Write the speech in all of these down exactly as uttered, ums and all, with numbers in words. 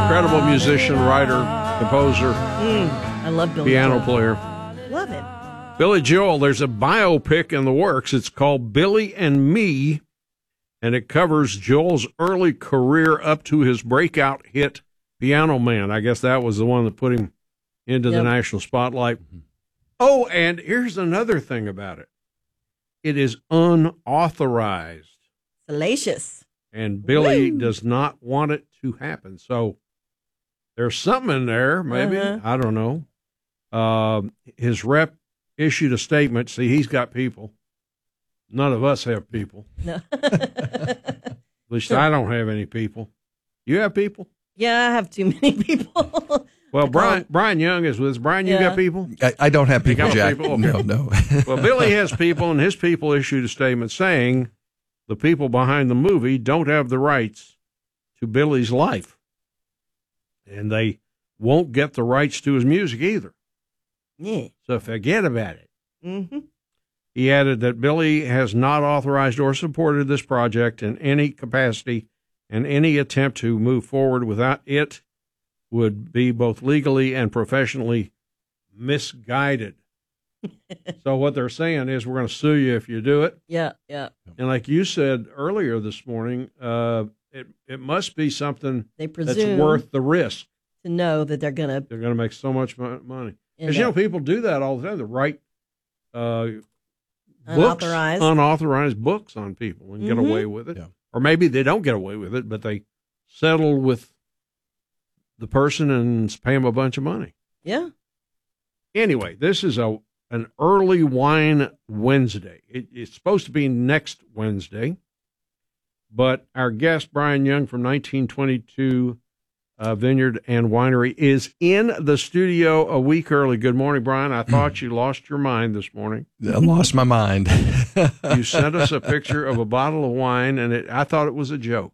incredible musician, writer, composer, Mm, I love Billy piano Joel. player. Love him. Billy Joel, there's a biopic in the works. It's called Billy and Me, and it covers Joel's early career up to his breakout hit, Piano Man. I guess that was the one that put him into Yep. the national spotlight. Oh, and here's another thing about it. It is unauthorized, Salacious. and Billy Woo. does not want it to happen. So there's something in there, maybe. Uh-huh. I don't know. Uh, his rep issued a statement. See, he's got people. None of us have people. No. At least I don't have any people. You have people? Yeah, I have too many people. Well, Brian Brian Young is with us. Brian, you Yeah. got people? I, I don't have You people, got Jack. people? Okay. No, no. Well, Billy has people, and his people issued a statement saying the people behind the movie don't have the rights to Billy's life. And they won't get the rights to his music either. Yeah. So forget about it. Mm-hmm. He added that Billy has not authorized or supported this project in any capacity, and any attempt to move forward without it would be both legally and professionally misguided. So what they're saying is, we're going to sue you if you do it. Yeah, yeah. And like you said earlier this morning, uh, it it must be something They that's presume worth the risk. to know that they're gonna. They're going to make so much mo- money. end Because, you know, up people do that all the time. They write uh, Unauthorized. books, unauthorized books on people and get Mhm. away with it. Yeah. Or maybe they don't get away with it, but they settle with the person and pay them a bunch of money. Yeah. Anyway, this is a an early wine Wednesday. It, it's supposed to be next Wednesday, but our guest, Brian Young from nineteen twenty-two uh, Vineyard and Winery, is in the studio a week early. Good morning, Brian. I thought you lost your mind this morning. I lost my mind. You sent us a picture of a bottle of wine, and it, I thought it was a joke.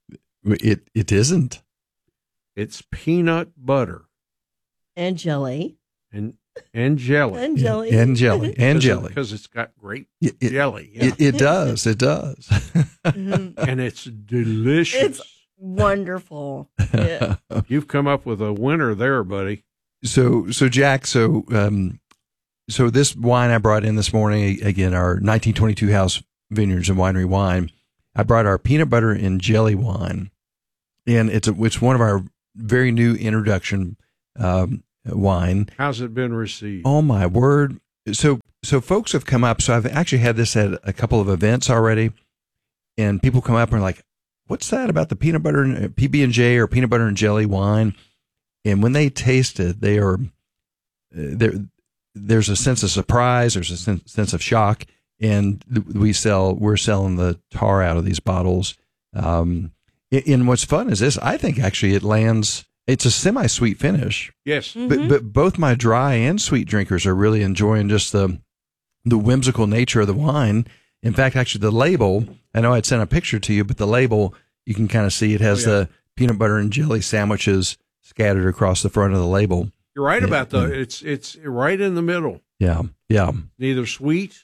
It it isn't. It's peanut butter And jelly. and and jelly. And jelly. And jelly. And jelly. Because it's got great It, it, jelly. Yeah. it, it does. It does. Mhm. And it's delicious. It's wonderful. Yeah. You've come up with a winner there, buddy. So, so Jack, so, um, so this wine I brought in this morning, again, our nineteen twenty-two House Vineyards and Winery wine, I brought our peanut butter and jelly wine, and it's a, it's one of our very new introduction, um, wine. How's it been received? Oh my word. So, so folks have come up. So I've actually had this at a couple of events already, and people come up and are like, what's that about the peanut butter and P B and J or peanut butter and jelly wine? And when they taste it, they are, there, there's a sense of surprise. There's a sense, sense of shock. And we sell, we're selling the tar out of these bottles. Um, and what's fun is this, I think actually it lands, it's a semi-sweet finish. Yes. Mhm. But, but both my dry and sweet drinkers are really enjoying just the the whimsical nature of the wine. In fact, actually, the label, I know I'd sent a picture to you, but the label, you can kind of see it has Oh, yeah. the peanut butter and jelly sandwiches scattered across the front of the label. You're right Yeah. about the it's it's right in the middle. Yeah, yeah. Neither sweet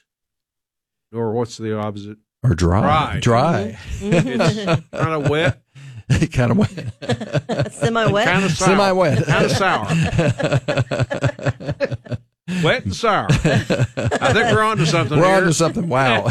nor what's the opposite? Or dry. Dry. Dry. It's kind of wet, kind of wet. Semi-wet. kind of sour. Semi-wet. Kind of sour. Wet and sour. I think we're on to something We're here. on to something. Wow.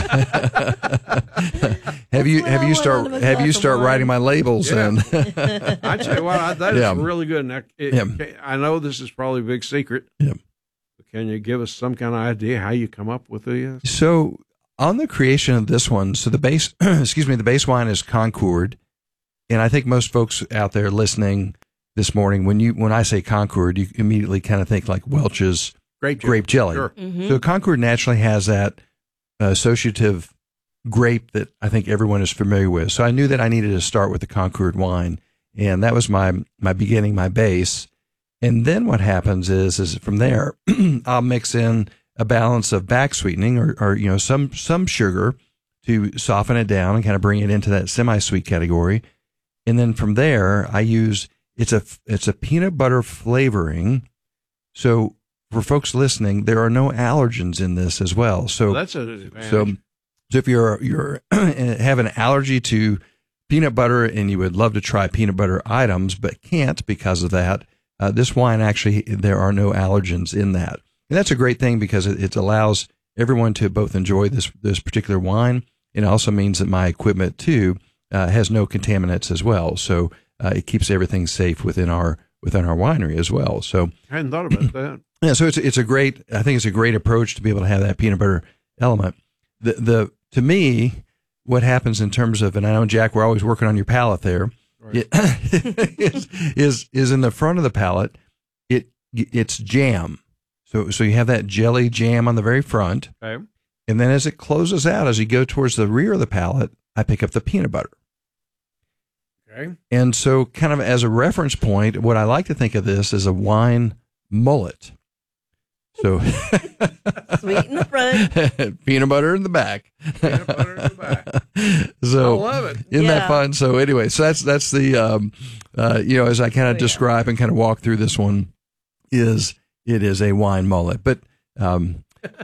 have you have you Well, start one of us have you got the start wine. writing my labels Yeah. and I tell you what, I, that is Yeah. really good. Now, it, Yeah. I know this is probably a big secret. Yeah. But can you give us some kind of idea how you come up with these? So on the creation of this one, so the base, excuse me, the base wine is Concord, and I think most folks out there listening this morning, when you when I say Concord, you immediately kind of think like Welch's Grape jelly. grape jelly. Sure. Mhm. So Concord naturally has that uh, associative grape that I think everyone is familiar with. So I knew that I needed to start with the Concord wine, and that was my my beginning, my base. And then what happens is, is from there, I'll mix in a balance of back sweetening or, or, you know, some, some sugar to soften it down and kind of bring it into that semi-sweet category. And then from there, I use, it's a, it's a peanut butter flavoring. So for folks listening, there are no allergens in this as well. So Well, that's an advantage. so, so if you're, you're have an allergy to peanut butter and you would love to try peanut butter items but can't because of that, uh, this wine actually, there are no allergens in that. And that's a great thing because it, it allows everyone to both enjoy this this particular wine. It also means that my equipment too uh, has no contaminants as well. So uh, it keeps everything safe within our within our winery as well. So I hadn't thought about that. Yeah, so it's it's a great. I think it's a great approach to be able to have that peanut butter element. The the to me, what happens in terms of, and I know Jack, we're always working on your palate there. Right. It, is, is is in the front of the palate. It it's jam. So so you have that jelly jam on the very front, okay. And then as it closes out, as you go towards the rear of the palate, I pick up the peanut butter. Okay. And so, kind of as a reference point, what I like to think of this as a wine mullet. So sweet in the front, peanut butter in the back. Peanut butter in the back. So I love it. Isn't Yeah. that fun? So anyway, so that's that's the um, uh, you know, as I kind of Oh, yeah. describe and kind of walk through this one, is it is a wine mullet, but um, But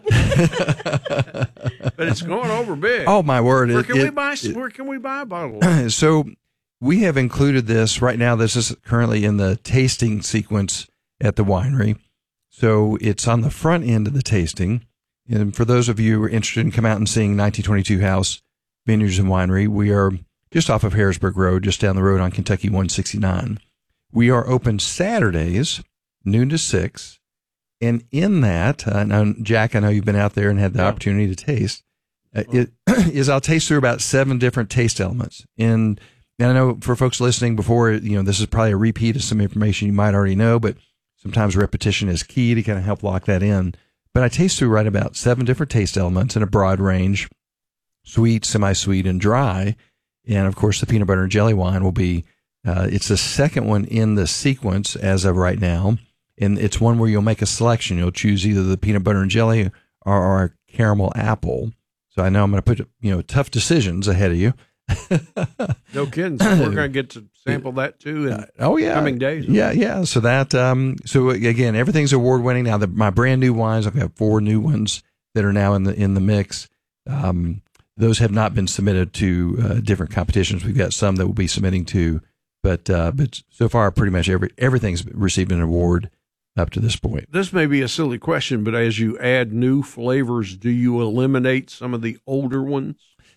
it's going over big. oh my word! where it- can we it- buy? Where can we buy a bottle? of it? So we have included this right now. This is currently in the tasting sequence at the winery. So it's on the front end of the tasting. And for those of you who are interested in come out and seeing nineteen twenty-two House Vineyards and Winery, we are just off of Harrisburg Road, just down the road on Kentucky one sixty-nine. We are open Saturdays, noon to six. And in that, uh, now, Jack, I know you've been out there and had the Yeah. opportunity to taste, uh, it, is I'll taste through about seven different taste elements. And, and I know for folks listening before, you know, this is probably a repeat of some information you might already know, but sometimes repetition is key to kind of help lock that in. But I taste through right about seven different taste elements in a broad range, sweet, semi-sweet, and dry. And, of course, the peanut butter and jelly wine will be, uh, it's the second one in the sequence as of right now. And it's one where you'll make a selection. You'll choose either the peanut butter and jelly or our caramel apple. So I know I'm going to put, you know, tough decisions ahead of you. No kidding. So we're going to get to sample that too in Oh yeah, coming days. Yeah, yeah. So that, um, so again, everything's award winning now. The, my brand new wines, I've got four new ones that are now in the in the mix. Um, those have not been submitted to uh, different competitions. We've got some that we'll be submitting to, but uh, but so far, pretty much every everything's received an award up to this point. This may be a silly question, but as you add new flavors, do you eliminate some of the older ones?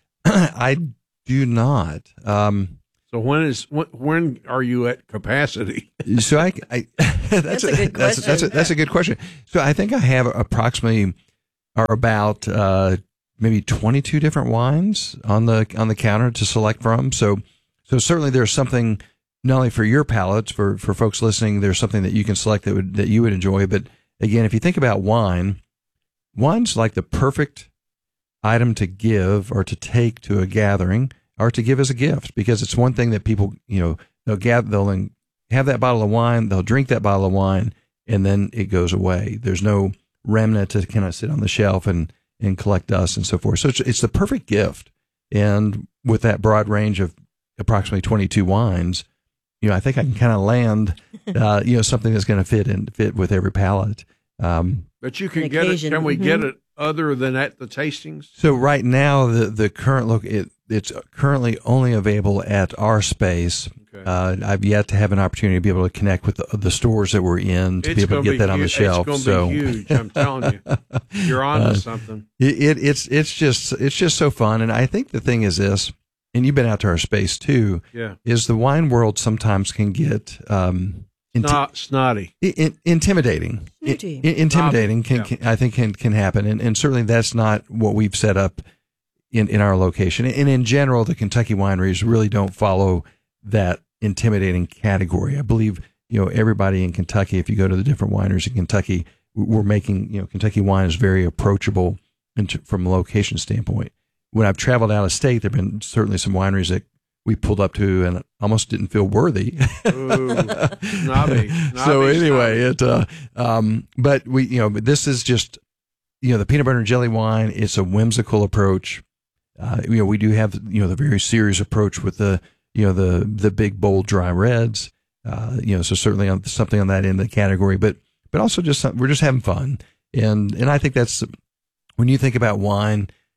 I do not. Um, So when is when, when are you at capacity? so I, I that's, That's a good that's, that's, a, question. that's a good question. So I think I have approximately or about uh, maybe twenty-two different wines on the on the counter to select from. So so certainly there's something not only for your palates, for for folks listening, there's something that you can select that would that you would enjoy. But again, if you think about wine, wine's like the perfect item to give or to take to a gathering or to give as a gift, because it's one thing that people, you know, they'll gather, they'll have that bottle of wine, they'll drink that bottle of wine, and then it goes away. There's no remnant to kind of sit on the shelf and, and collect dust and so forth. So it's, it's the perfect gift. And with that broad range of approximately twenty-two wines, you know, I think I can kind of land, uh, you know, something that's going to fit and fit with every palate. Um, But you can An get it. occasion. Can we Mhm. get it other than at the tastings? So right now, the, the current look, it, it's currently only available at our space. Okay. Uh, I've yet to have an opportunity to be able to connect with the, the stores that we're in to It's be able gonna to get be that on the huge. shelf. It's So going to be huge. I'm telling you, you're on to Uh, something. it, it, it's it's just it's just so fun. And I think the thing is this, and you've been out to our space too, Yeah, is the wine world sometimes can get um, inti- Not snotty. I- in, intimidating. Snooty. I- intimidating can, Yeah. can I think can can happen, and, and certainly that's not what we've set up in, in our location. And in general, the Kentucky wineries really don't follow that intimidating category. I believe you know everybody in Kentucky. If you go to the different wineries in Kentucky, we're making you know Kentucky wine is very approachable in t- from a location standpoint. When I've traveled out of state, there've been certainly some wineries that we pulled up to and almost didn't feel worthy. Ooh, snobby. so Snobby, anyway, snobby. it, uh, um, but we, you know, but this is just, you know, the peanut butter and jelly wine. It's a whimsical approach. Uh, you know, we do have, you know, the very serious approach with the, you know, the, the big, bold, dry reds, uh, you know, so certainly on something on that end of the category, but, but also just, some, we're just having fun. And, and I think that's when you think about wine,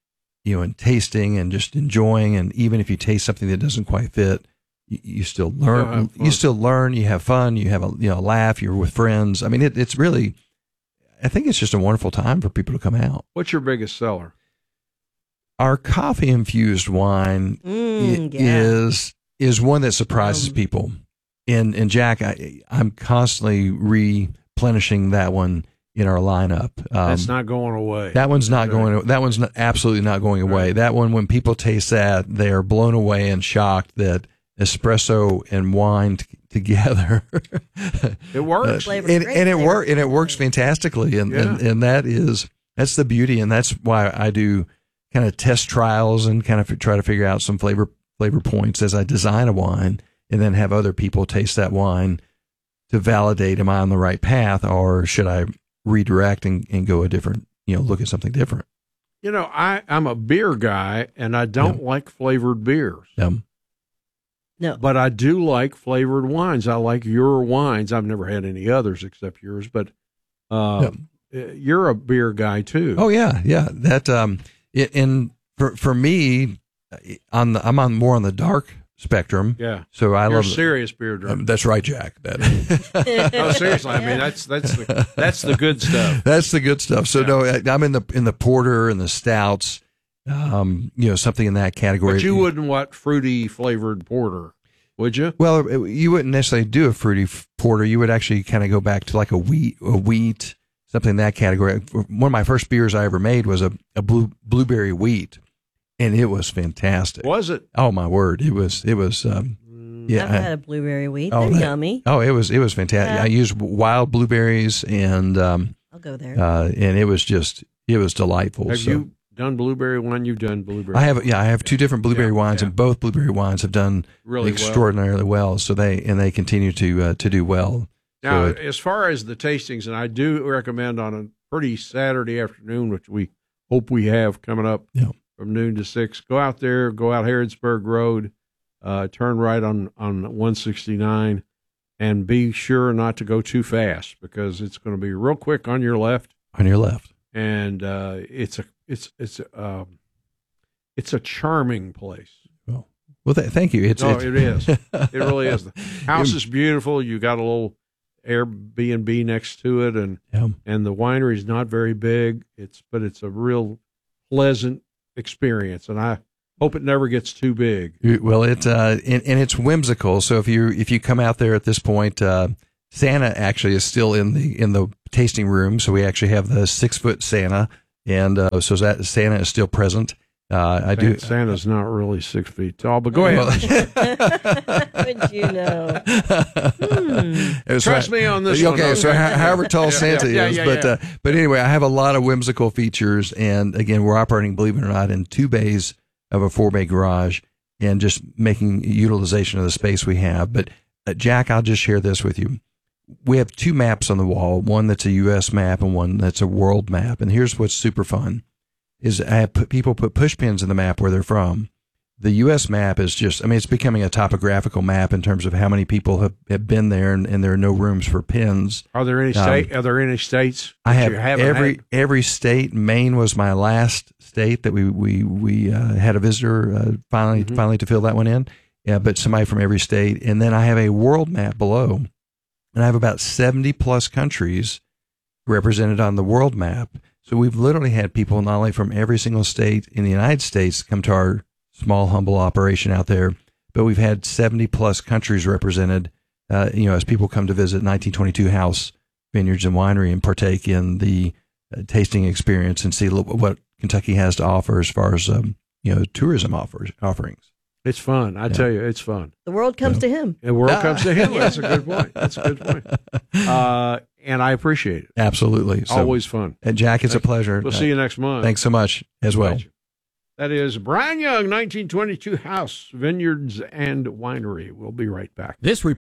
you know, and tasting and just enjoying. And even if you taste something that doesn't quite fit, you, you still learn. You still learn. You have fun. You have a you know a laugh. You're with friends. I mean, it, it's really. I think it's just a wonderful time for people to come out. What's your biggest seller? Our coffee infused wine Mm, yeah. is is one that surprises Um, people. And and Jack, I, I'm constantly replenishing that one in our lineup. Um, That's not going away. That one's not going. That one's not, absolutely not going away. Right. That one, when people taste that, they are blown away and shocked that espresso and wine t- together. It works. Uh, Flavor's and, great. and it Flavor's work and it great. works fantastically. And, Yeah. and and that is that's the beauty, and that's why I do kind of test trials and kind of try to figure out some flavor flavor points as I design a wine, and then have other people taste that wine to validate, am I on the right path, or should I redirect and, and go a different, you know, look at something different. You know, I, I'm a beer guy, and I don't like flavored beers. Um, No. But I do like flavored wines. I like your wines. I've never had any others except yours, but uh, you're a beer guy too. Oh yeah, yeah. That um, it, and for for me, on the I'm on more on the dark spectrum. Yeah. So I You're love a serious beer drinker. Um, that's right, Jack. That, No, seriously. I mean, that's that's the that's the good stuff. that's the good stuff. So Yeah. no, I, I'm in the in the porter and the stouts. Um, you know, something in that category. But you wouldn't want fruity flavored porter, would you? Well, it- you wouldn't necessarily do a fruity f- porter. You would actually kind of go back to like a wheat, a wheat, something in that category. One of my first beers I ever made was a, a blue blueberry wheat, and it was fantastic. Was it? Oh my word! It was. It was. Um, yeah. I've had a blueberry wheat. Oh, They're that- yummy. oh, it was. It was fantastic. Yeah. I used wild blueberries, and um, I'll go there. uh, and it was just. It was delightful. Have So you done blueberry wine? You've done blueberry. I have. Yeah, I have two different blueberry Yeah, wines, yeah. and both blueberry wines have done really well. extraordinarily well. So they and they continue to uh, to do well. Now, So it- as far as the tastings, and I do recommend on a pretty Saturday afternoon, which we hope we have coming up Yeah. from noon to six, go out there, go out Harrodsburg Road, uh, turn right on, on one sixty-nine, and be sure not to go too fast because it's going to be real quick on your left, on your left. and uh, it's a it's it's um, it's a charming place. Well, th- thank you. It's, No, it's it is. It really is. The house is beautiful. You got a little Airbnb next to it, and Yeah. and the winery is not very big. It's but it's a real pleasant experience, and I hope it never gets too big. Well, it's uh, and, and it's whimsical. So if you if you come out there at this point, uh, Santa actually is still in the in the tasting room. So we actually have the six foot Santa, and uh, so that Santa is still present. Uh, I do. Santa's not really six feet tall, but go ahead. Would you know? It was Trust right. me on this Okay, one. so ho- however tall Yeah, Santa yeah, is, yeah, but yeah. Uh, but anyway, I have a lot of whimsical features, and again, we're operating, believe it or not, in two bays of a four bay garage, and just making utilization of the space we have. But uh, Jack, I'll just share this with you. We have two maps on the wall, one that's a U S map and one that's a world map. And here's what's super fun: is I have put, people put push pins in the map where they're from. The U S map is just, I mean, it's becoming a topographical map in terms of how many people have, have been there, and, and there are no rooms for pins. Are there any Um, state? Are there any states? I that have you haven't every had? every state. Maine was my last state that we we we uh, had a visitor uh, finally Mhm. finally to fill that one in. Yeah, but somebody from every state, and then I have a world map below, and I have about seventy plus countries represented on the world map. So we've literally had people not only from every single state in the United States come to our small, humble operation out there, but we've had seventy plus countries represented, uh, you know, as people come to visit nineteen twenty-two House Vineyards and Winery and partake in the uh, tasting experience and see lo- what Kentucky has to offer as far as, um, you know, tourism offers, offerings. It's fun. I Yeah. tell you, it's fun. The world comes Yeah. to him. The world Ah. comes to him. That's a good point. That's a good point. Uh, and I appreciate it. Absolutely. So, Always fun. and Jack, it's a Thank you. pleasure. We'll Uh, see you next month. Thanks so much as well. Thank you. That is Brian Young, nineteen twenty-two House Vineyards and Winery. We'll be right back. This re-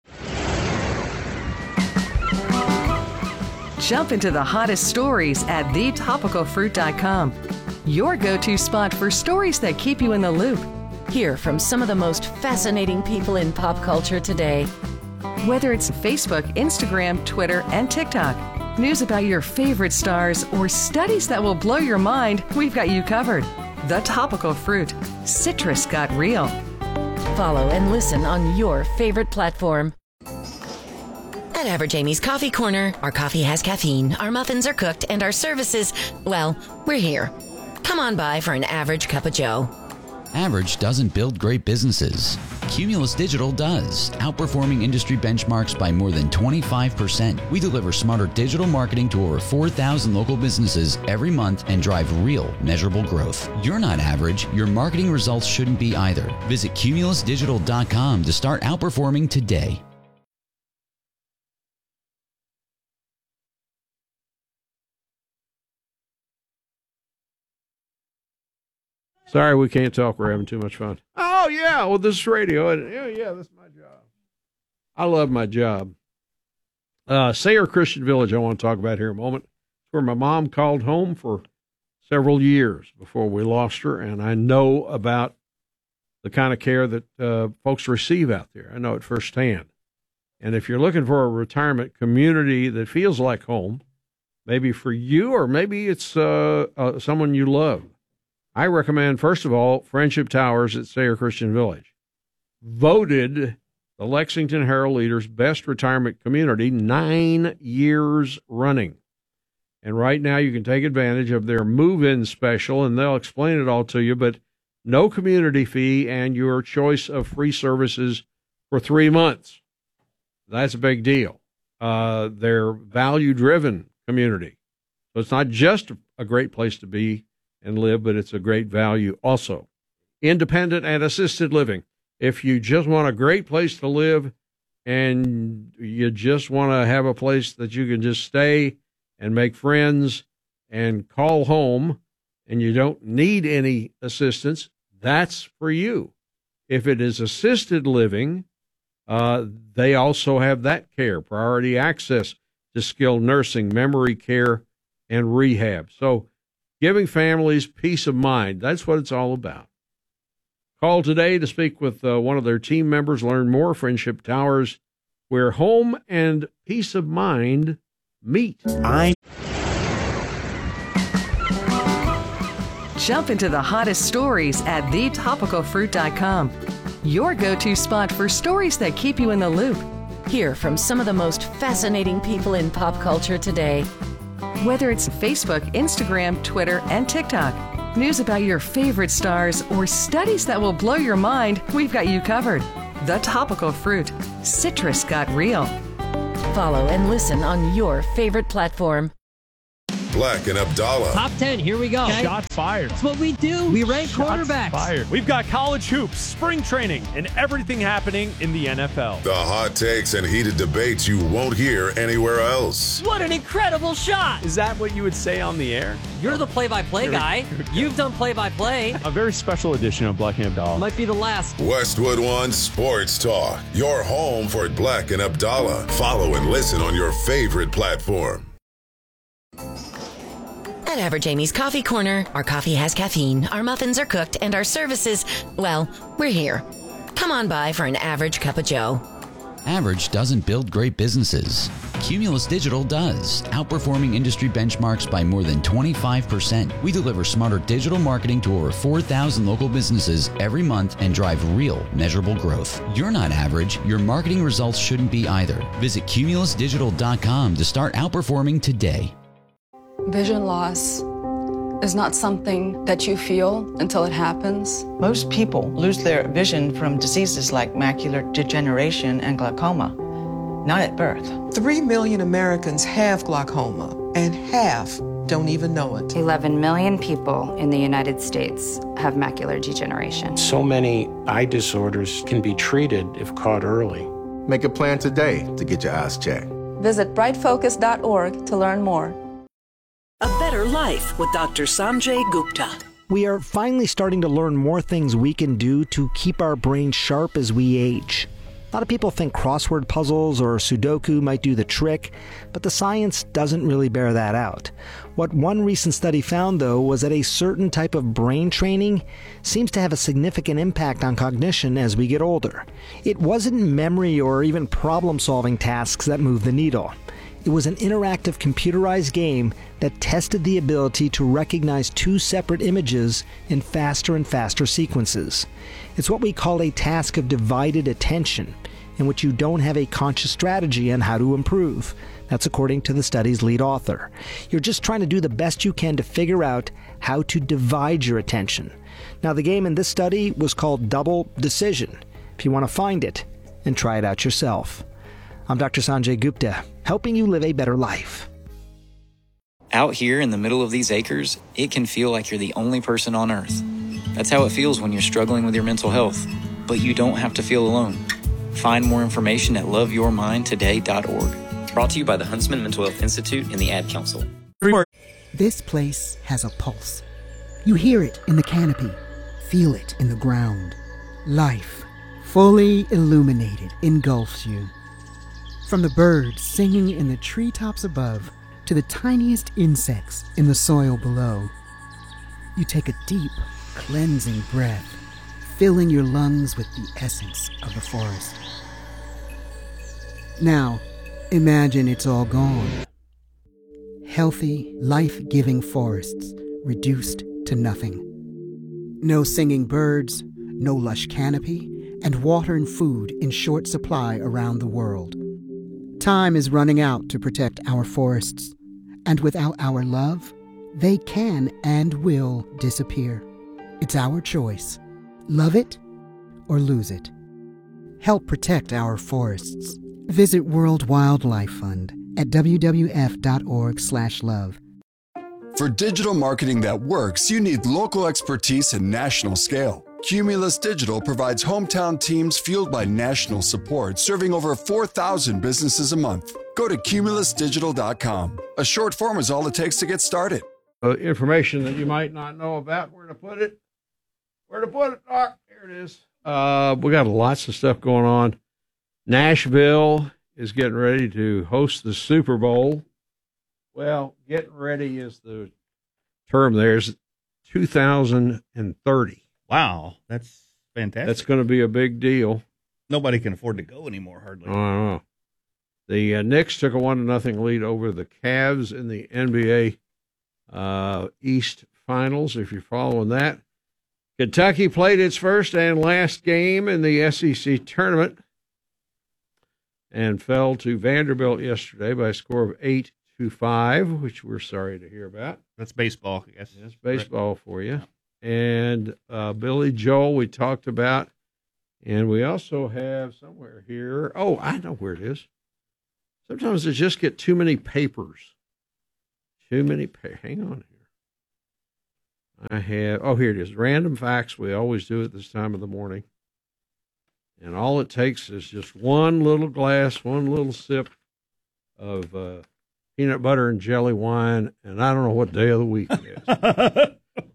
Jump into the hottest stories at the topical fruit dot com. Your go-to spot for stories that keep you in the loop. Hear from some of the most fascinating people in pop culture today. Whether it's Facebook, Instagram, Twitter, and TikTok. News about your favorite stars or studies that will blow your mind, we've got you covered. The Topical Fruit. Citrus got real. Follow and listen on your favorite platform. At Average Amy's Coffee Corner, our coffee has caffeine, our muffins are cooked, and our services, well, we're here. Come on by for an average cup of joe. Average doesn't build great businesses. Cumulus Digital does, outperforming industry benchmarks by more than twenty-five percent. We deliver smarter digital marketing to over four thousand local businesses every month and drive real, measurable growth. You're not average. Your marketing results shouldn't be either. Visit cumulus digital dot com to start outperforming today. Sorry, we can't talk. We're having too much fun. Oh, yeah. Well, this is radio. And, yeah, yeah, this is my job. I love my job. Uh, Sayre Christian Village, I want to talk about here in a moment. It's where my mom called home for several years before we lost her, and I know about the kind of care that uh, folks receive out there. I know it firsthand. And if you're looking for a retirement community that feels like home, maybe for you or maybe it's uh, uh, someone you love, I recommend, first of all, Friendship Towers at Sayre Christian Village. Voted the Lexington Herald Leader's best retirement community nine years running. And right now you can take advantage of their move-in special, and they'll explain it all to you, but no community fee and your choice of free services for three months. That's a big deal. Uh, they're value-driven community. So it's not just a great place to be and live, but it's a great value also. Independent and assisted living. If you just want a great place to live and you just want to have a place that you can just stay and make friends and call home and you don't need any assistance, that's for you. If it is assisted living, uh, they also have that care, priority access to skilled nursing, memory care, and rehab. So giving families peace of mind, that's what it's all about. Call today to speak with uh, one of their team members. Learn more. Friendship Towers, where home and peace of mind meet. I Jump into the hottest stories at the topical fruit dot com. Your go-to spot for stories that keep you in the loop. Hear from some of the most fascinating people in pop culture today. Whether it's Facebook, Instagram, Twitter, and TikTok, news about your favorite stars, or studies that will blow your mind, we've got you covered. The Topical Fruit. Citrus got real. Follow and listen on your favorite platform. Black and Abdallah. Top ten, here we go. Okay. Shot fired. That's what we do. We rank Shots quarterbacks. Fired. We've got college hoops, spring training, and everything happening in the N F L. The hot takes and heated debates you won't hear anywhere else. What an incredible shot. Is that what you would say on the air? You're the play-by-play guy. You've done play-by-play. A very special edition of Black and Abdallah. Might be the last. Westwood One Sports Talk. Your home for Black and Abdallah. Follow and listen on your favorite platform. At Average Amy's Coffee Corner, our coffee has caffeine, our muffins are cooked, and our services, well, we're here. Come on by for an average cup of joe. Average doesn't build great businesses. Cumulus Digital does, outperforming industry benchmarks by more than twenty-five percent. We deliver smarter digital marketing to over four thousand local businesses every month and drive real, measurable growth. You're not average. Your marketing results shouldn't be either. Visit cumulus digital dot com to start outperforming today. Vision loss is not something that you feel until it happens. Most people lose their vision from diseases like macular degeneration and glaucoma, not at birth. Three million Americans have glaucoma, and half don't even know it. eleven million people in the United States have macular degeneration. So many eye disorders can be treated if caught early. Make a plan today to get your eyes checked. Visit bright focus dot org to learn more. A Better Life with Doctor Sanjay Gupta. We are finally starting to learn more things we can do to keep our brains sharp as we age. A lot of people think crossword puzzles or Sudoku might do the trick, but the science doesn't really bear that out. What one recent study found, though, was that a certain type of brain training seems to have a significant impact on cognition as we get older. It wasn't memory or even problem-solving tasks that moved the needle. It was an interactive computerized game that tested the ability to recognize two separate images in faster and faster sequences. It's what we call a task of divided attention, in which you don't have a conscious strategy on how to improve. That's according to the study's lead author. You're just trying to do the best you can to figure out how to divide your attention. Now, the game in this study was called Double Decision, if you want to find it and try it out yourself. I'm Doctor Sanjay Gupta, helping you live a better life. Out here in the middle of these acres, it can feel like you're the only person on Earth. That's how it feels when you're struggling with your mental health. But you don't have to feel alone. Find more information at love your mind today dot org. Brought to you by the Huntsman Mental Health Institute and the Ad Council. This place has a pulse. You hear it in the canopy, feel it in the ground. Life, fully illuminated, engulfs you. From the birds singing in the treetops above to the tiniest insects in the soil below. You take a deep, cleansing breath, filling your lungs with the essence of the forest. Now, imagine it's all gone. Healthy, life-giving forests reduced to nothing. No singing birds, no lush canopy, and water and food in short supply around the world. Time is running out to protect our forests, and without our love, they can and will disappear. It's our choice. Love it or lose it. Help protect our forests. Visit World Wildlife Fund at w w f dot org slash love. For digital marketing that works, you need local expertise and national scale. Cumulus Digital provides hometown teams fueled by national support, serving over four thousand businesses a month. Go to cumulus digital dot com. A short form is all it takes to get started. Uh, information that you might not know about, where to put it. Where to put it, Doc? Here it is. Uh, we got lots of stuff going on. Nashville is getting ready to host the Super Bowl. Well, getting ready is the term there. Is two thousand thirty. Wow, that's fantastic. That's going to be a big deal. Nobody can afford to go anymore, hardly. I don't know. The uh, Knicks took a one to nothing lead over the Cavs in the N B A uh, East Finals, if you're following that. Kentucky played its first and last game in the S E C tournament and fell to Vanderbilt yesterday by a score of eight to five, which we're sorry to hear about. That's baseball, I guess. That's baseball for you. And uh, Billy Joel, we talked about. And we also have somewhere here. Oh, I know where it is. Sometimes they just get too many papers. Too many. Pa- Hang on here. I have. Oh, here it is. Random facts. We always do at this time of the morning. And all it takes is just one little glass, one little sip of uh, peanut butter and jelly wine. And I don't know what day of the week it is.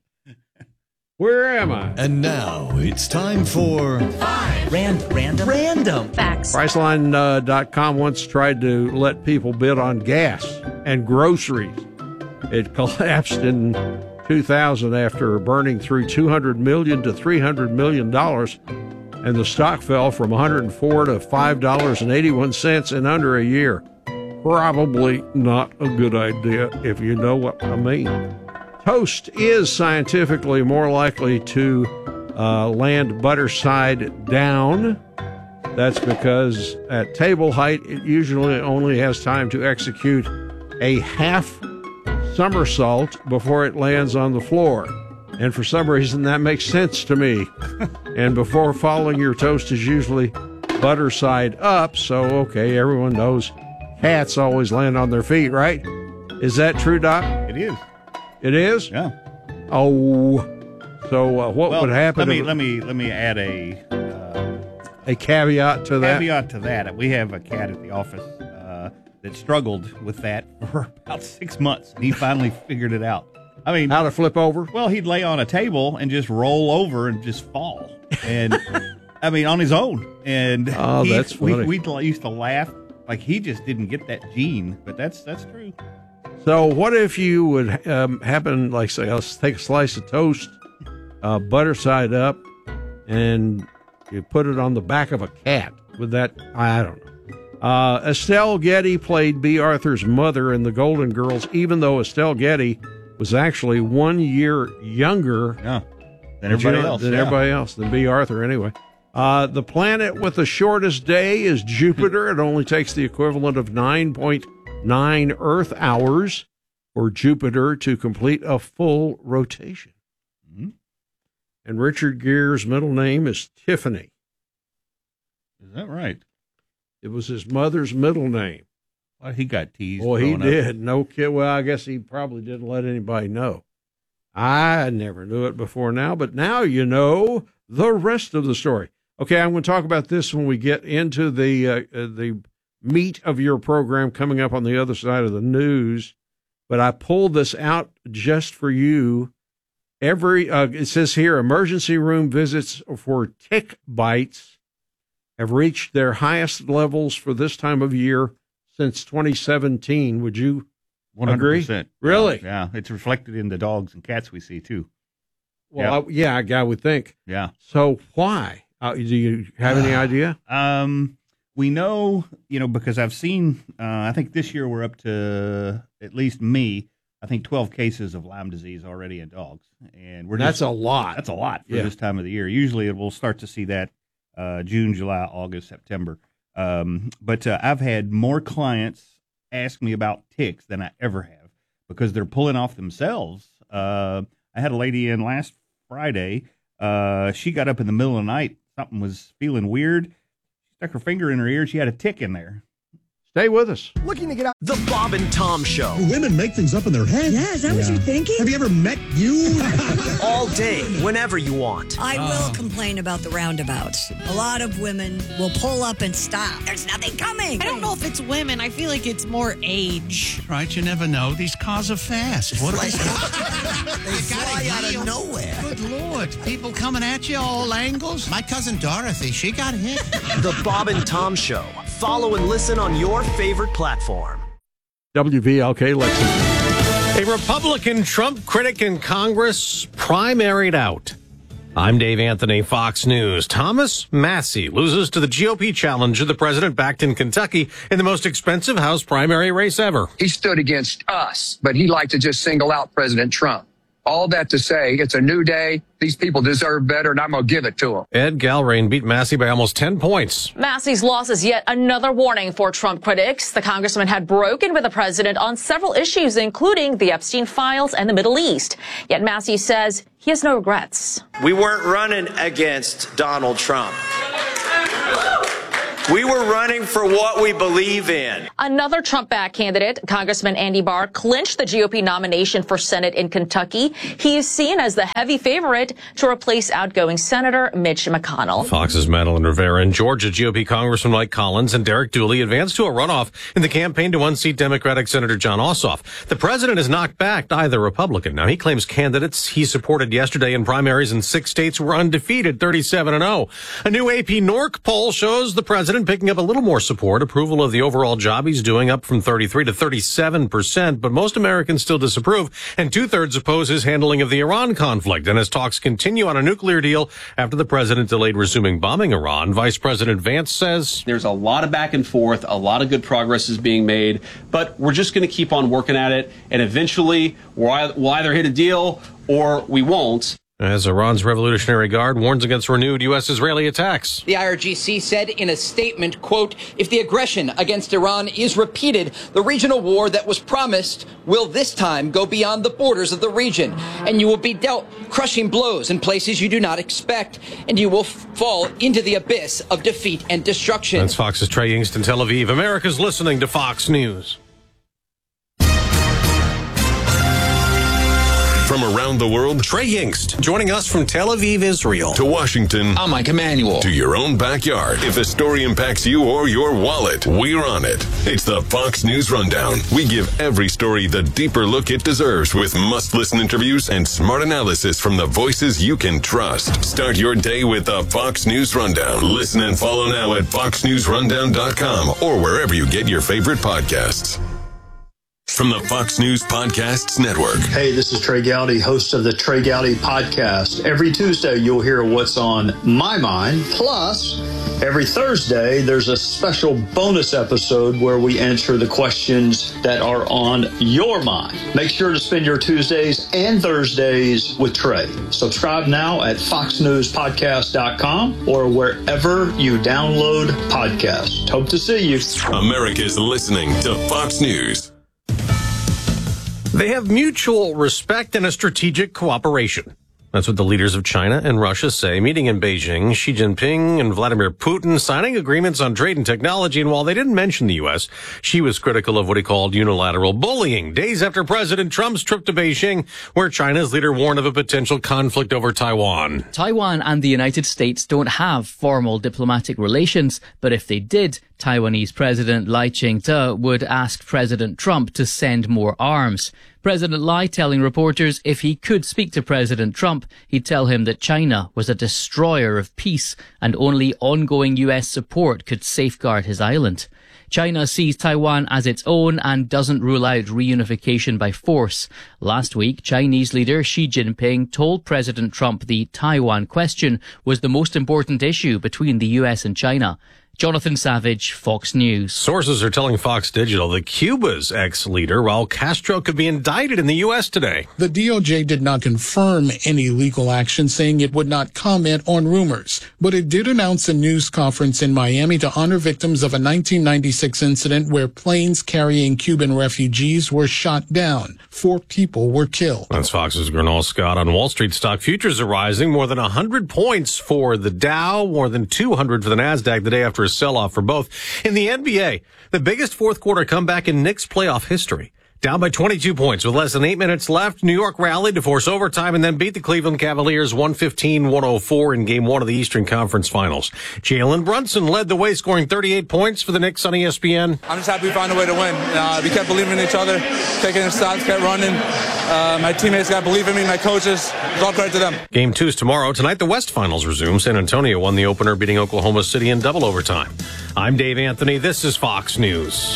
Where am I? And now it's time for Five. Rand, random. Random. Facts. Priceline dot com once tried to let people bid on gas and groceries. It collapsed in two thousand after burning through two hundred million dollars to three hundred million dollars, and the stock fell from one hundred four dollars to five dollars and eighty-one cents in under a year. Probably not a good idea, if you know what I mean. Toast is scientifically more likely to uh, land butter side down. That's because at table height, it usually only has time to execute a half somersault before it lands on the floor. And for some reason, that makes sense to me. And before falling, your toast is usually butter side up. So, okay, everyone knows cats always land on their feet, right? Is that true, Doc? It is. It is? Yeah. Oh, so uh, what well, would happen? Let me if, let me let me add a uh, a caveat to that. Caveat to that. We have a cat at the office uh, that struggled with that for about six months, and he finally figured it out. I mean, how to flip over? Well, he'd lay on a table and just roll over and just fall, and I mean on his own. And oh, he, that's funny. We, we used to laugh like he just didn't get that gene, but that's that's true. So what if you would um, happen, like, say, let's take a slice of toast, uh, butter side up, and you put it on the back of a cat? Would that, I don't know. Uh, Estelle Getty played B. Arthur's mother in The Golden Girls, even though Estelle Getty was actually one year younger yeah, than everybody you know, else. Than yeah. everybody else, than B. Arthur, anyway. Uh, the planet with the shortest day is Jupiter. It only takes the equivalent of nine point nine Earth hours for Jupiter to complete a full rotation. Mm-hmm. And Richard Gere's middle name is Tiffany. Is that right? It was his mother's middle name. Well, he got teased. Well, he growing did. up. No kid. Well, I guess he probably didn't let anybody know. I never knew it before now, but now you know the rest of the story. Okay, I'm going to talk about this when we get into the uh, uh, the meat of your program coming up on the other side of the news. But I pulled this out just for you. Every uh, it says here, emergency room visits for tick bites have reached their highest levels for this time of year since twenty seventeen. Would you one hundred percent. agree? Really? Yeah, it's reflected in the dogs and cats we see, too. Well, yep. I, yeah, I would think. Yeah. So why? Uh, do you have any idea? Um, we know, you know, because I've seen, uh, I think this year we're up to, at least me, I think twelve cases of Lyme disease already in dogs. And we're That's just, a lot. That's a lot for Yeah. this time of the year. Usually we'll start to see that uh, June, July, August, September. Um, but uh, I've had more clients ask me about ticks than I ever have because they're pulling off themselves. Uh, I had a lady in last Friday. Uh, she got up in the middle of the night. Something was feeling weird. She stuck her finger in her ear. She had a tick in there. Stay with us. Looking to get out. The Bob and Tom Show. Women make things up in their head. Yeah, is that what you're thinking? Have you ever met you? All day, whenever you want. I will complain about the roundabouts. A lot of women will pull up and stop. There's nothing coming. I don't know if it's women. I feel like it's more age. Right, you never know. These cars are fast. What Like, they fly out of nowhere. Good Lord. People coming at you all angles. My cousin Dorothy, she got hit. The Bob and Tom Show. Follow and listen on your favorite platform. W V L K Lexington. A Republican Trump critic in Congress primaried out. I'm Dave Anthony, Fox News. Thomas Massie loses to the G O P challenger the president backed in Kentucky in the most expensive House primary race ever. He stood against us, but he liked to just single out President Trump. All that to say, it's a new day. These people deserve better, and I'm going to give it to them. Ed Galrain beat Massie by almost ten points. Massie's loss is yet another warning for Trump critics. The congressman had broken with the president on several issues, including the Epstein files and the Middle East. Yet Massie says he has no regrets. We weren't running against Donald Trump. We were running for what we believe in. Another Trump-backed candidate, Congressman Andy Barr, clinched the G O P nomination for Senate in Kentucky. He is seen as the heavy favorite to replace outgoing Senator Mitch McConnell. Fox's Madeline Rivera and Georgia G O P Congressman Mike Collins and Derek Dooley advanced to a runoff in the campaign to unseat Democratic Senator John Ossoff. The president has not backed either Republican. Now, he claims candidates he supported yesterday in primaries in six states were undefeated, thirty-seven and oh. A new A P Norc poll shows the president picking up a little more support, approval of the overall job he's doing up from thirty-three to thirty-seven percent, but most Americans still disapprove, and two-thirds oppose his handling of the Iran conflict. And as talks continue on a nuclear deal after the president delayed resuming bombing Iran, Vice President Vance says, there's a lot of back and forth, a lot of good progress is being made, but we're just going to keep on working at it, and eventually we'll we'll either hit a deal or we won't. As Iran's Revolutionary Guard warns against renewed U S-Israeli attacks. The I R G C said in a statement, quote, if the aggression against Iran is repeated, the regional war that was promised will this time go beyond the borders of the region, and you will be dealt crushing blows in places you do not expect, and you will f- fall into the abyss of defeat and destruction. That's Fox's Trey Yingst in Tel Aviv. America's listening to Fox News. From around the world, Trey Yingst joining us from Tel Aviv, Israel. To Washington, I'm Mike Emanuel. To your own backyard. If a story impacts you or your wallet, we're on it. It's the Fox News Rundown. We give every story the deeper look it deserves with must-listen interviews and smart analysis from the voices you can trust. Start your day with the Fox News Rundown. Listen and follow now at fox news rundown dot com or wherever you get your favorite podcasts. from the Fox News Podcasts Network. Hey, this is Trey Gowdy, host of the Trey Gowdy Podcast. Every Tuesday, you'll hear what's on my mind. Plus, every Thursday, there's a special bonus episode where we answer the questions that are on your mind. Make sure to spend your Tuesdays and Thursdays with Trey. Subscribe now at fox news podcast dot com or wherever you download podcasts. Hope to see you. America's listening to Fox News. They have mutual respect and a strategic cooperation. That's what the leaders of China and Russia say, meeting in Beijing. Xi Jinping and Vladimir Putin signing agreements on trade and technology. And while they didn't mention the U S, Xi was critical of what he called unilateral bullying days after President Trump's trip to Beijing, where China's leader warned of a potential conflict over Taiwan. Taiwan and the United States don't have formal diplomatic relations, but if they did, Taiwanese President Lai Ching-te would ask President Trump to send more arms. President Lai telling reporters if he could speak to President Trump, he'd tell him that China was a destroyer of peace and only ongoing U S support could safeguard his island. China sees Taiwan as its own and doesn't rule out reunification by force. Last week, Chinese leader Xi Jinping told President Trump the Taiwan question was the most important issue between the U S and China. Jonathan Savage, Fox News. Sources are telling Fox Digital that Cuba's ex-leader, Raul Castro, could be indicted in the U S today. The D O J did not confirm any legal action, saying it would not comment on rumors, but it did announce a news conference in Miami to honor victims of a nineteen ninety-six incident where planes carrying Cuban refugees were shot down. Four people were killed. That's Fox's Gernal Scott. On Wall Street, stock futures are rising more than one hundred points for the Dow, more than two hundred for the NASDAQ the day after a sell-off for both. In the N B A, the biggest fourth quarter comeback in Knicks playoff history. Down by twenty-two points with less than eight minutes left, New York rallied to force overtime and then beat the Cleveland Cavaliers one fifteen to one oh four in game one of the Eastern Conference Finals. Jalen Brunson led the way, scoring thirty-eight points for the Knicks on E S P N. I'm just happy we found a way to win. Uh, we kept believing in each other, taking the shots, kept running. Uh, my teammates got to believe in me, my coaches. It's all credit to them. Game two is tomorrow. Tonight, the West Finals resume. San Antonio won the opener, beating Oklahoma City in double overtime. I'm Dave Anthony. This is Fox News.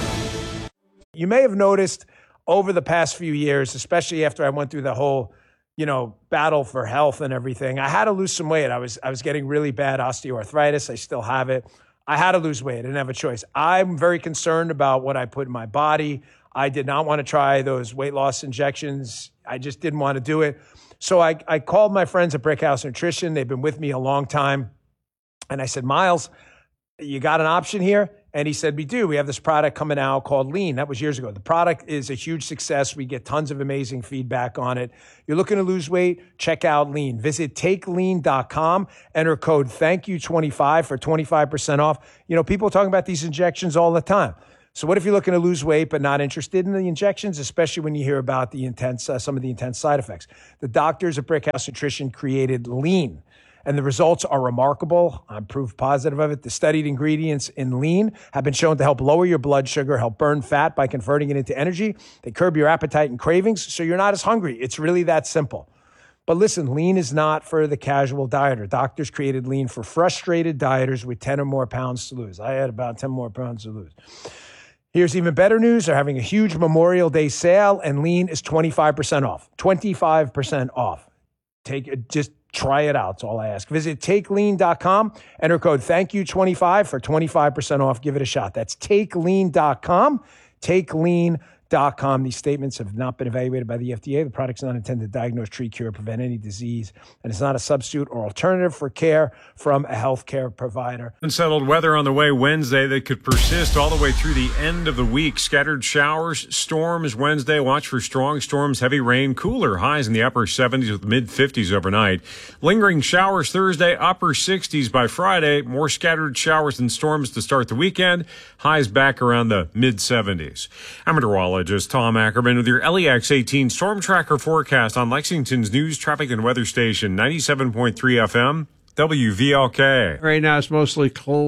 You may have noticed over the past few years, especially after I went through the whole, you know, battle for health and everything, I had to lose some weight. I was I was getting really bad osteoarthritis. I still have it. I had to lose weight. I didn't have a choice. I'm very concerned about what I put in my body. I did not want to try those weight loss injections. I just didn't want to do it. So I, I called my friends at Brickhouse Nutrition. They've been with me a long time. And I said, Miles, you got an option here? And he said, we do. We have this product coming out called Lean. That was years ago. The product is a huge success. We get tons of amazing feedback on it. You're looking to lose weight? Check out Lean. Visit take lean dot com. Enter code thank you twenty-five for twenty-five percent off. You know, people are talking about these injections all the time. So what if you're looking to lose weight but not interested in the injections, especially when you hear about the intense, uh, some of the intense side effects? The doctors at Brickhouse Nutrition created Lean. And the results are remarkable. I'm proof positive of it. The studied ingredients in Lean have been shown to help lower your blood sugar, help burn fat by converting it into energy. They curb your appetite and cravings, so you're not as hungry. It's really that simple. But listen, Lean is not for the casual dieter. Doctors created Lean for frustrated dieters with ten or more pounds to lose. I had about ten more pounds to lose. Here's even better news. They're having a huge Memorial Day sale, and Lean is twenty-five percent off. twenty-five percent off. Take it, just try it out. That's all I ask. Visit take lean dot com. Enter code thank you twenty-five for twenty-five percent off. Give it a shot. That's take lean dot com. take lean dot com. These statements have not been evaluated by the F D A. The product's not intended to diagnose, treat, cure, prevent any disease, and it's not a substitute or alternative for care from a healthcare provider. Unsettled weather on the way Wednesday that could persist all the way through the end of the week. Scattered showers, storms Wednesday. Watch for strong storms, heavy rain, cooler highs in the upper seventies with mid fifties overnight. Lingering showers Thursday, upper sixties by Friday. More scattered showers and storms to start the weekend. Highs back around the mid seventies. I'm meteorologist Tom Ackerman with your L E X eighteen Storm Tracker forecast on Lexington's news, traffic, and weather station, ninety-seven point three F M. W V L K. Right now it's mostly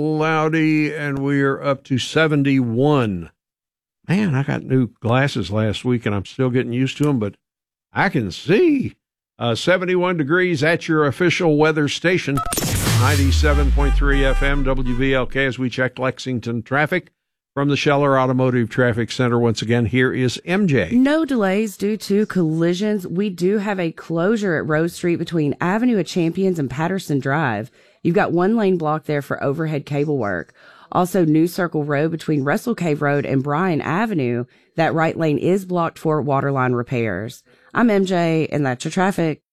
cloudy, and we're up to seventy-one. Man, I got new glasses last week, and I'm still getting used to them, but I can see. Uh, seventy-one degrees at your official weather station, ninety-seven point three F M, W V L K, as we check Lexington traffic. From the Scheller Automotive Traffic Center, once again, here is M J. No delays due to collisions. We do have a closure at Rose Street between Avenue of Champions and Patterson Drive. You've got one lane blocked there for overhead cable work. Also, New Circle Road between Russell Cave Road and Bryan Avenue. That right lane is blocked for waterline repairs. I'm M J, and that's your traffic.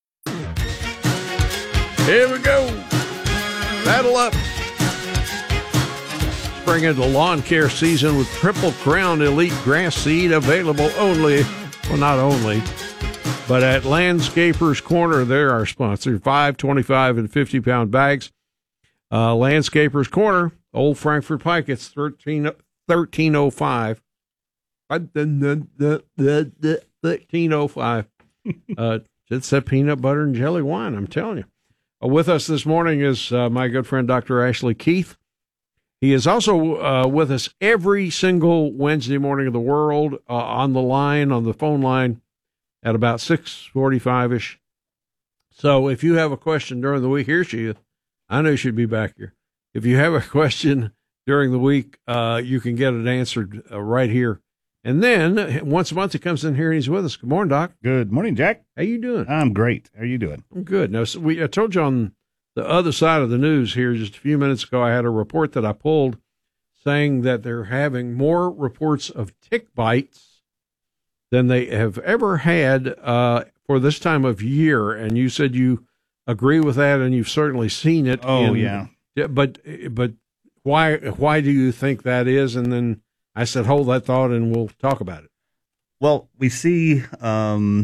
Here we go. Battle up. Spring into lawn care season with Triple Crown Elite Grass Seed available only, well, not only, but at Landscapers Corner. They're our sponsor. five, twenty-five, and fifty pound bags. Uh, Landscapers Corner, Old Frankfort Pike. It's thirteen oh five. thirteen oh five. Uh, it's that peanut butter and jelly wine, I'm telling you. Uh, with us this morning is uh, my good friend, Doctor Ashley Keith. He is also uh, with us every single Wednesday morning of the world uh, on the line, on the phone line at about six forty-five-ish. So if you have a question during the week, here she is. I know she'd be back here. If you have a question during the week, uh, you can get it answered uh, right here. And then once a month he comes in here and he's with us. Good morning, Doc. Good morning, Jack. How you doing? I'm great. How are you doing? I'm good. Now, so we I told you on the other side of the news here just a few minutes ago, I had a report that I pulled saying that they're having more reports of tick bites than they have ever had uh, for this time of year. And you said you agree with that, and you've certainly seen it. Oh, in, yeah. But but why why do you think that is? And then I said, hold that thought, and we'll talk about it. Well, we see, um,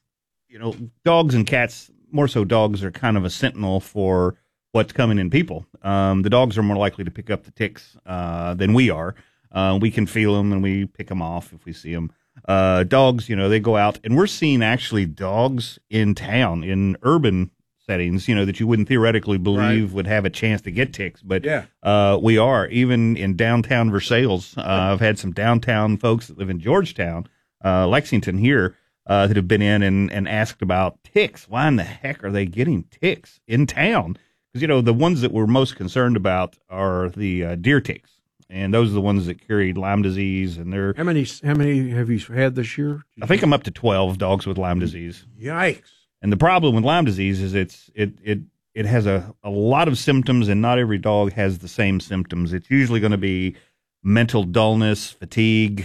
you know, dogs and cats. More so dogs are kind of a sentinel for what's coming in people. Um, the dogs are more likely to pick up the ticks uh, than we are. Uh, we can feel them and we pick them off if we see them. Uh, dogs, you know, they go out, and we're seeing actually dogs in town, in urban settings, you know, that you wouldn't theoretically believe right. would have a chance to get ticks. But yeah. uh, we are, even in downtown Versailles. Uh, I've had some downtown folks that live in Georgetown, uh, Lexington here, Uh, that have been in and, and asked about ticks. Why in the heck are they getting ticks in town? Because, you know, the ones that we're most concerned about are the uh, deer ticks. And those are the ones that carry Lyme disease. And they're How many How many have you had this year? I think I'm up to twelve dogs with Lyme disease. Yikes. And the problem with Lyme disease is it's it it, it has a, a lot of symptoms, and not every dog has the same symptoms. It's usually going to be mental dullness, fatigue,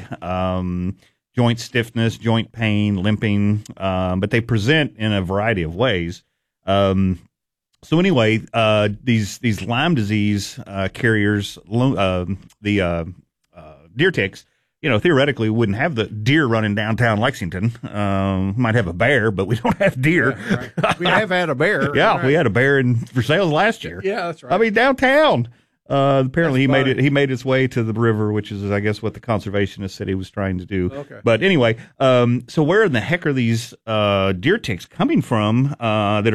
um joint stiffness, joint pain, limping, um, but they present in a variety of ways. Um, so anyway, uh, these these Lyme disease uh, carriers, uh, the uh, uh, deer ticks, you know, theoretically we wouldn't have the deer running downtown Lexington. Um, might have a bear, but we don't have deer. Yeah, right. We have had a bear. yeah, right. we had a bear in Versailles last year. Yeah, that's right. I mean, downtown. Uh, apparently That's he made funny. it, he made its way to the river, which is, I guess, what the conservationist said he was trying to do. Okay. But anyway, um, so where in the heck are these, uh, deer ticks coming from, uh, that